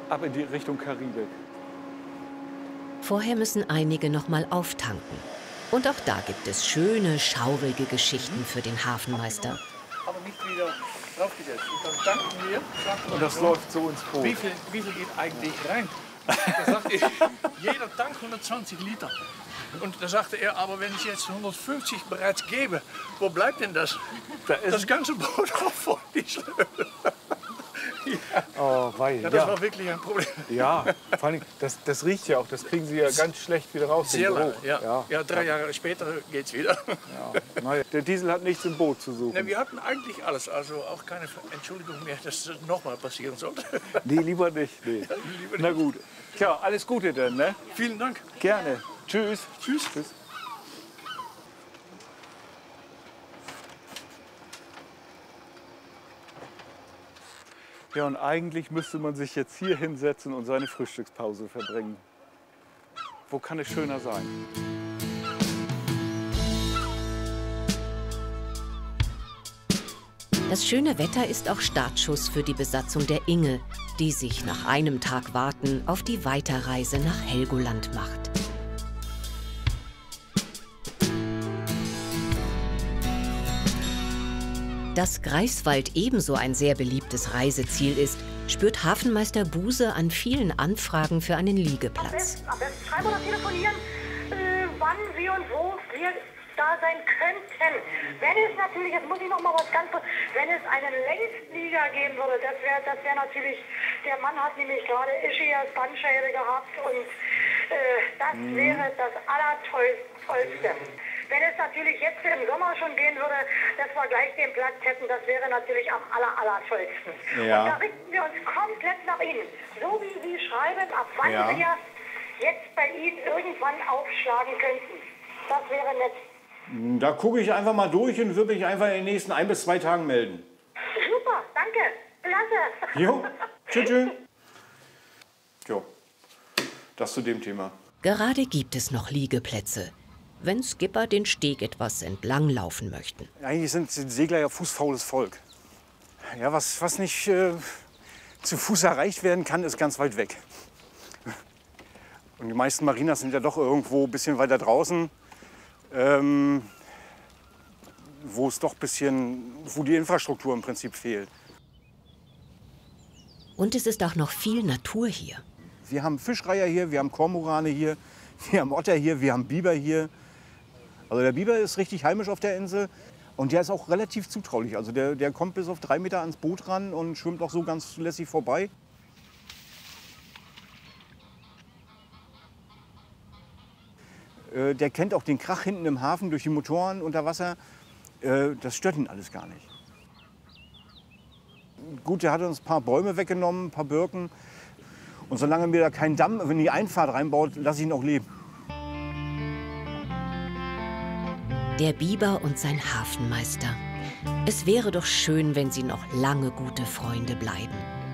ab in die Richtung Karibik. Vorher müssen einige noch mal auftanken. Und auch da gibt es schöne, schaurige Geschichten für den Hafenmeister. Aber nicht wieder draufgesetzt. Und dann tanken wir. Und das läuft so ins Boot. Wie viel geht eigentlich rein? Da sagte ich, jeder Tank 120 Liter. Und da sagte er, aber wenn ich jetzt 150 bereits gebe, wo bleibt denn das? Das ganze Boot auch voll Diesel. Ja. Oh, wei. Ja, das war wirklich ein Problem. Ja, vor allem, das riecht ja auch. Das kriegen Sie ja ganz schlecht wieder raus. Sehr lange, ja. Ja, 3 Jahre später geht's wieder. Ja. Naja, der Diesel hat nichts im Boot zu suchen. Ne, wir hatten eigentlich alles, also auch keine Entschuldigung mehr, dass das nochmal passieren sollte. Nee, lieber nicht. Nee. Ja, lieber Na nicht. gut. Tja, alles Gute dann, ne? Vielen Dank. Gerne. Tschüss. Tschüss. Tschüss. Ja, und eigentlich müsste man sich jetzt hier hinsetzen und seine Frühstückspause verbringen. Wo kann es schöner sein? Das schöne Wetter ist auch Startschuss für die Besatzung der Inge, die sich nach einem Tag Warten auf die Weiterreise nach Helgoland macht. Dass Greifswald ebenso ein sehr beliebtes Reiseziel ist, spürt Hafenmeister Buse an vielen Anfragen für einen Liegeplatz. Am besten schreiben oder telefonieren, wann, wie und wo wir da sein könnten. Wenn es natürlich, jetzt muss ich noch mal was ganz, wenn es einen Längstlieger geben würde, das wäre natürlich, der Mann hat nämlich gerade Ischias-Bandscheibe gehabt und das wäre das Allertollste. Wenn es natürlich jetzt im Sommer schon gehen würde, dass wir gleich den Platz hätten, das wäre natürlich am allertollsten. Ja. Und da richten wir uns komplett nach Ihnen. So wie Sie schreiben, ab wann wir jetzt bei Ihnen irgendwann aufschlagen könnten. Das wäre nett. Da gucke ich einfach mal durch und würde mich einfach in den nächsten 1 bis 2 Tagen melden. Super, danke. Klasse. Jo, tschüss. Jo, das zu dem Thema. Gerade gibt es noch Liegeplätze, wenn Skipper den Steg etwas entlang laufen möchten. Eigentlich sind Segler ja fußfaules Volk. Ja, was nicht zu Fuß erreicht werden kann, ist ganz weit weg. Und die meisten Marinas sind ja doch irgendwo ein bisschen weiter draußen, wo es doch ein bisschen, wo die Infrastruktur im Prinzip fehlt. Und es ist auch noch viel Natur hier. Wir haben Fischreiher hier, wir haben Kormorane hier, wir haben Otter hier, wir haben Biber hier. Also der Biber ist richtig heimisch auf der Insel und der ist auch relativ zutraulich. Also der kommt bis auf 3 Meter ans Boot ran und schwimmt auch so ganz lässig vorbei. Der kennt auch den Krach hinten im Hafen durch die Motoren unter Wasser. Das stört ihn alles gar nicht. Gut, der hat uns ein paar Bäume weggenommen, ein paar Birken. Und solange mir da kein Damm in die Einfahrt reinbaut, lasse ich ihn auch leben. Der Biber und sein Hafenmeister. Es wäre doch schön, wenn sie noch lange gute Freunde bleiben.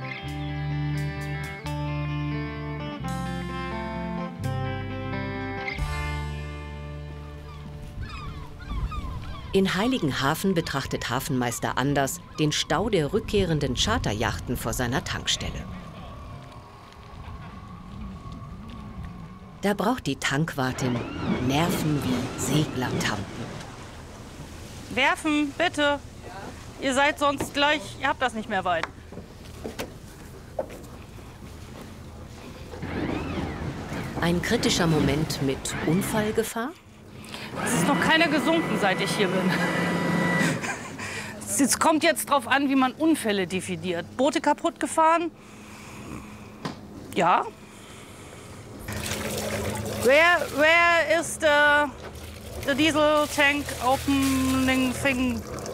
In Heiligenhafen betrachtet Hafenmeister Anders den Stau der rückkehrenden Charterjachten vor seiner Tankstelle. Da braucht die Tankwartin Nerven wie Seglertampen. Werfen, bitte. Ihr seid sonst gleich, ihr habt das nicht mehr weit. Ein kritischer Moment mit Unfallgefahr? Es ist noch keiner gesunken, seit ich hier bin. Es kommt jetzt drauf an, wie man Unfälle definiert. Boote kaputt gefahren? Ja. Where is the diesel tank opening thing